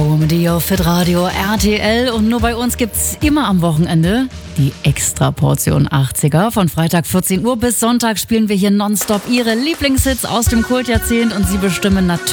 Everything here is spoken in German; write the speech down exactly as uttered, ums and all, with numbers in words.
Comedy auf Fit Radio R T L und nur bei uns gibt's immer am Wochenende die Extra-Portion achtziger. Von Freitag vierzehn Uhr bis Sonntag spielen wir hier nonstop Ihre Lieblingshits aus dem Kultjahrzehnt und Sie bestimmen natürlich